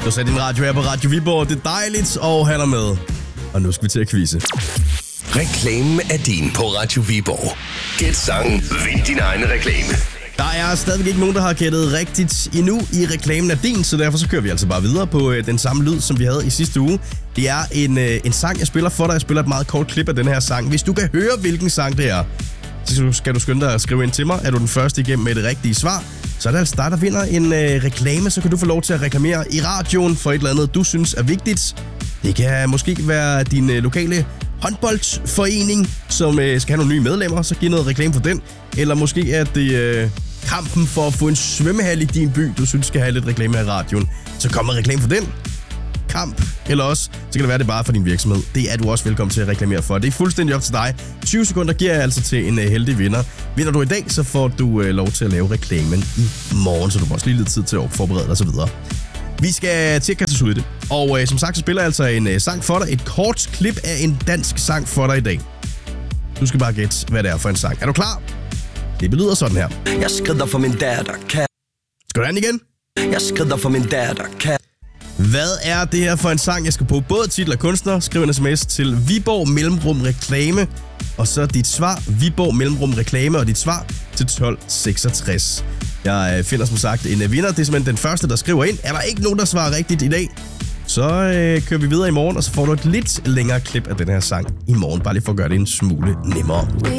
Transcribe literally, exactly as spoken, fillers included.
Du satte din radio her på Radio Viborg. Det er dejligt, og han er med. Og nu skal vi til at quizze. Reklamen er din på Radio Viborg. Gæt sangen, vind din egen reklame. Der er stadigvæk ikke nogen, der har gættet rigtigt endnu i reklamen af din, så derfor så kører vi altså bare videre på øh, den samme lyd, som vi havde i sidste uge. Det er en, øh, en sang, jeg spiller for dig. Jeg spiller et meget kort klip af den her sang. Hvis du kan høre, hvilken sang det er, så skal du skynde dig at skrive ind til mig. Er du den første igennem med det rigtige svar, så er det altså dig, der vinder en øh, reklame. Så kan du få lov til at reklamere i radioen for et eller andet, du synes er vigtigt. Det kan måske være din øh, lokale håndboldforening, som øh, skal have nogle nye medlemmer, så giv noget reklame for den. Eller måske er det øh, kampen for at få en svømmehal i din by, du synes skal have lidt reklame i radioen. Så kom med reklame for den kamp, eller også, så kan det være, det bare for din virksomhed. Det er du også velkommen til at reklamere for. Det er fuldstændig op til dig. tyve sekunder giver jeg altså til en uh, heldig vinder. Vinder du i dag, så får du uh, lov til at lave reklamen i morgen, så du får også lige lidt tid til at forberede dig og så videre. Vi skal til at kaste os ud i det. Og uh, som sagt, så spiller jeg altså en uh, sang for dig. Et kort klip af en dansk sang for dig i dag. Du skal bare gætte, hvad det er for en sang. Er du klar? Det lyder sådan her. Jeg skrider for min datter, kan. Skal du have den igen? Jeg skrider for min datter, kan. Hvad er det her for en sang? Jeg skal på både titel og kunstner. Skriv en sms til Viborg Mellemrum Reklame. Og så dit svar, Viborg Mellemrum Reklame, og dit svar til tolv seksogtres. Jeg finder som sagt en vinder. Det er simpelthen den første, der skriver ind. Er der ikke nogen, der svarer rigtigt i dag, så øh, kører vi videre i morgen, og så får du et lidt længere klip af den her sang i morgen. Bare lige for at gøre det en smule nemmere.